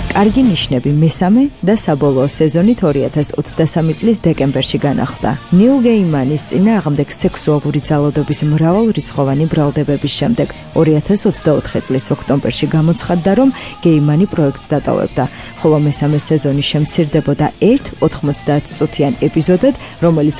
კარგი ნიშნები მესამე და საბოლოო სეზონით 2023 წლის დეკემბერში განახლდა. ნილ გეიმანის წინააღმდეგ სექსუალური ძალადობის მრავალრიცხოვანი ბრალდებების შემდეგ 2024 წლის ოქტომბერში გამოცხადდა, რომ გეიმანი პროექტს დატოვებდა, ხოლო მესამე სეზონი შემცირდებოდა ერთ 90 წუთიან ეპიზოდად, რომელიც